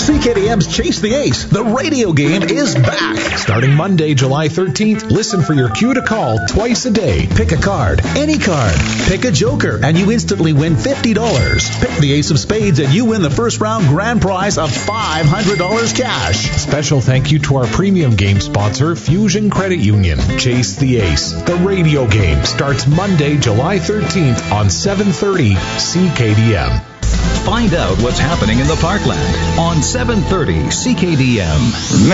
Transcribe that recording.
CKDM's Chase the Ace, the radio game, is back. Starting Monday, July 13th, listen for your cue to call twice a day. Pick a card, any card. Pick a joker, and you instantly win $50. Pick the ace of spades, and you win the first round grand prize of $500 cash. Special thank you to our premium game sponsor, Fusion Credit Union. Chase the Ace, the radio game, starts Monday, July 13th on 730 CKDM. Find out what's happening in the Parkland on 730 CKDM.